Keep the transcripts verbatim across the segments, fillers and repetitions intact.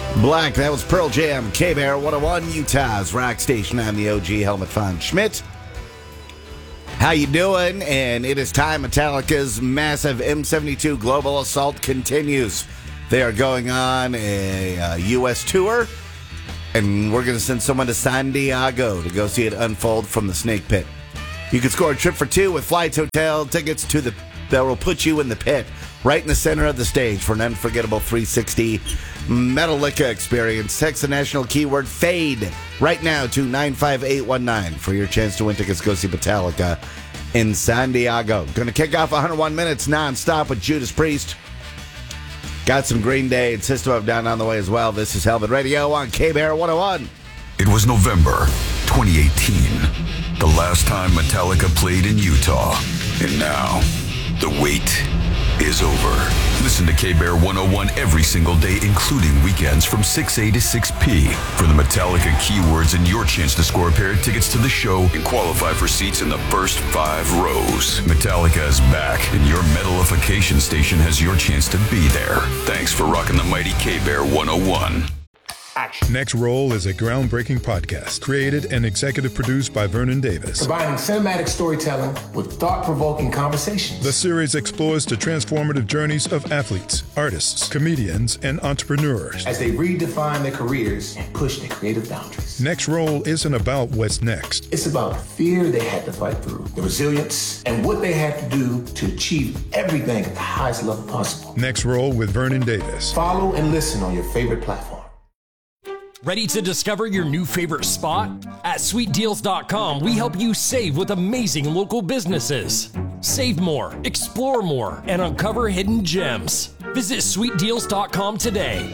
Black, that was Pearl Jam, K-Bear, one oh one, Utah's rock station. I'm the O G, Helmut von Schmidt. How you doing? And it is time. Metallica's massive M seventy-two Global Assault continues. They are going on a uh, U S tour, and we're going to send someone to San Diego to go see it unfold from the Snake Pit. You can score a trip for two with flights, hotel, tickets to the that will put you in the pit, right in the center of the stage for an unforgettable three sixty Metallica experience. Text the national keyword FADE right now to nine five eight one nine for your chance to win tickets to go see Metallica in San Diego. Going to kick off one hundred one minutes nonstop with Judas Priest. Got some Green Day and System of a Down on the way as well. This is Helmet Radio on K-Bear one oh one. It was November twenty eighteen, the last time Metallica played in Utah. And now, the wait is over. Listen to K-Bear one oh one every single day, including weekends from six A to six P for the Metallica keywords and your chance to score a pair of tickets to the show and qualify for seats in the first five rows. Metallica is back, and your metalification station has your chance to be there. Thanks for rocking the mighty K-Bear one oh one. Action. Next Roll is a groundbreaking podcast created and executive produced by Vernon Davis. Combining cinematic storytelling with thought-provoking conversations. The series explores the transformative journeys of athletes, artists, comedians, and entrepreneurs as they redefine their careers and push their creative boundaries. Next Roll isn't about what's next. It's about the fear they had to fight through, the resilience, and what they had to do to achieve everything at the highest level possible. Next Roll with Vernon Davis. Follow and listen on your favorite platform. Ready to discover your new favorite spot? At sweet deals dot com, we help you save with amazing local businesses. Save more, explore more, and uncover hidden gems. Visit sweet deals dot com today.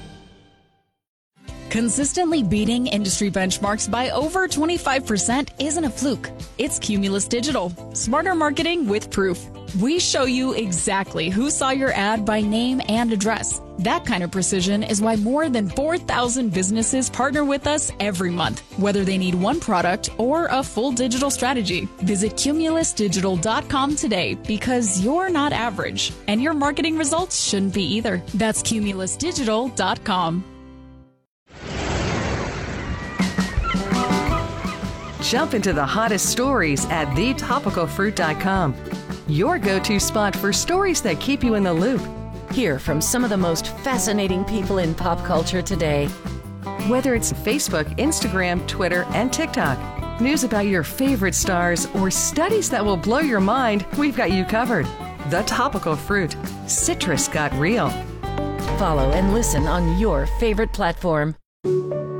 Consistently beating industry benchmarks by over twenty-five percent isn't a fluke. It's Cumulus Digital. Smarter marketing with proof. We show you exactly who saw your ad by name and address. That kind of precision is why more than four thousand businesses partner with us every month, whether they need one product or a full digital strategy. Visit cumulus digital dot com today, because you're not average, and your marketing results shouldn't be either. That's cumulus digital dot com. Jump into the hottest stories at the topical fruit dot com. Your go-to spot for stories that keep you in the loop. Hear from some of the most fascinating people in pop culture today. Whether it's Facebook, Instagram, Twitter, and TikTok, news about your favorite stars, or studies that will blow your mind, we've got you covered. The Topical Fruit. Citrus got real. Follow and listen on your favorite platform.